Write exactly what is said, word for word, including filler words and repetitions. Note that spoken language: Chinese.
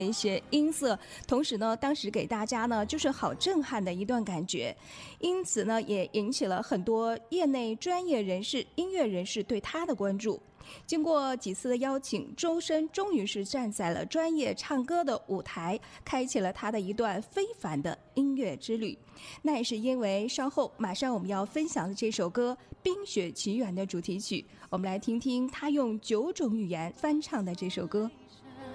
一些音色，同时呢，当时给大家呢就是好震撼的一段感觉，因此呢，也引起了很多业内专业人士、音乐人士对他的关注。经过几次的邀请，周深终于是站在了专业唱歌的舞台，开启了他的一段非凡的音乐之旅。那也是因为稍后马上我们要分享的这首歌《冰雪奇缘》的主题曲，我们来听听他用九种语言翻唱的这首歌。